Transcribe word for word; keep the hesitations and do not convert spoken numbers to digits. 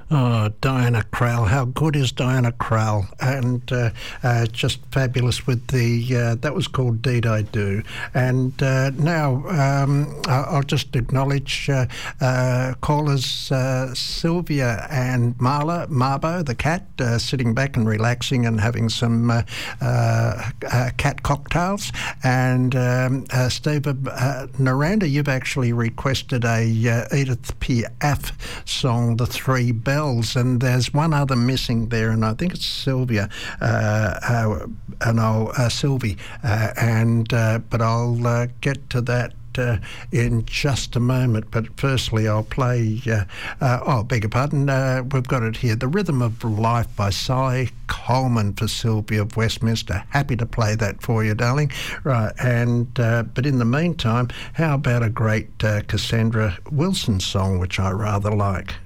Oh, Diana Krall. How good is Diana Krall? And uh, uh, just fabulous with the, uh, that was called Deed I Do. And uh, now um, I'll just acknowledge uh, uh, callers uh, Sylvia and Marla, Marbo, the cat, uh, sitting back and relaxing and having some uh, uh, uh, cat cocktails. And um, uh, Steve uh, Naranda, you've actually requested a uh, Edith Piaf song, The Three Bells. And there's one other missing there, and I think it's Sylvia, uh, uh, and I'll uh, Sylvie, uh, and uh, but I'll uh, get to that Uh, in just a moment. But firstly, I'll play, uh, uh, oh, beg your pardon, uh, we've got it here, The Rhythm of Life by Cy Coleman for Sylvia of Westminster. Happy to play that for you, darling. Right, and uh, but in the meantime, how about a great uh, Cassandra Wilson song, which I rather like?